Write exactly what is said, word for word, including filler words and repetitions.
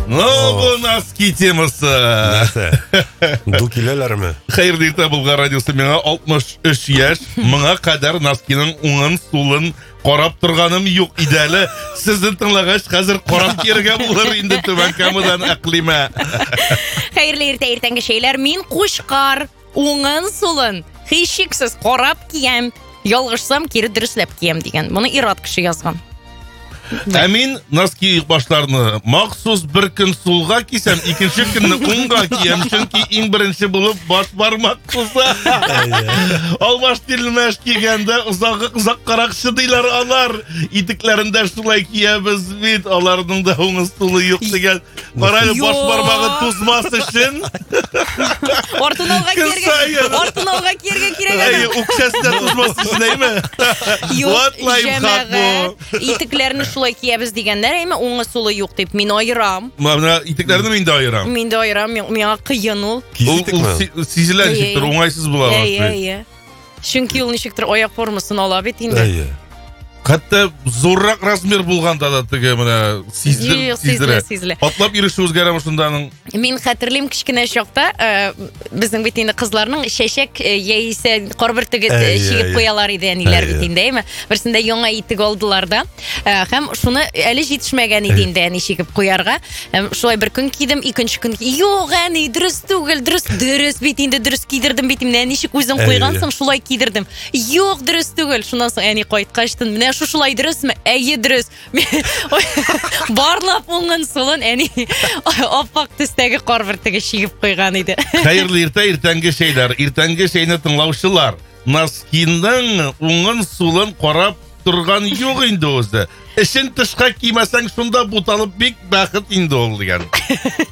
Ну, bu носки темасы. Нәрсе? Ду киләләрме? Хәерле иртә, Болгар радиосы, миңа алтмыш өч яшь. Моңа кадәр носкиның уңын, сулын карап торганым юк иде әле. Сезне тыңлагач, хәзер карап киргә булыр инде Түбән Камадан Әклимә. Хәерле иртә, иртәнге шәйләр. Мин кушкар, уңын, сулын һичшиксез карап киям. Ялгышсам, кире дөресләп киям дигән. Моны Ират кеше язган. Ә мин носки башларны махсус бер көн сулга кисәм, икенче көнне уңга киям, чөнки иң беренче булып баш бармак куса. Алмаш тилмәш кигәндә узак узак каракчы диләр алар. Итекләрендә шулай киябез бит, аларның да уңы сулы юк дигән. Каралы баш бармагы тузмас өчен. Артын алга киргә, артын алга киргә кирәк. Әй, укчасында тузмас өчен әйме? Юк, җәмәгать. Итекләрне шулай киябез дигәннәр, әйме уңы сулы юк дип мин аерам. Менә итекләрне мин дә аерам. Мин дә аерам, миңа кыен ул. Сизелә ничектер, уңайсыз була башлый. Чөнки ул ничектер аяк формасын ала бит инде. Хәтта зуррак размер булганда да теге менә сизелә, сизелә. Атлап йөрүше үзгәрәме шунданың? Мин хәтерлим кичкенә чакта, безнең бит инде кызларның шәшәк яисә карбыр тегет чигеп куялар иде әниләр бит инде, әйме? Берсендә яңа итек алдылар да, һәм шуны әле җитешмәгән иде инде әни чигеп куярга. Шулай бер көн кидем, икенче көн юк, әни, дөрес түгел, дөрес, дөрес бит инде, дөрес кидердем бит инде, ничек үзең куйгансың, шулай кидердем. Юк, дөрес түгел. Шуннан соң әни кайткачтын, менә шулай дөресме? Әйе, дөрес. Барлап уңын сулын әни аппак төстәге карбыр теге чигеп куйган иде. Хәерле иртә, иртәнге шәйләр, иртәнге шәйне тыңлаучылар. Носкиның уңын сулын карап торган юк инде үзе. Эшен тышка кимәсәң, шунда буталып бик бәхет инде ул дигән.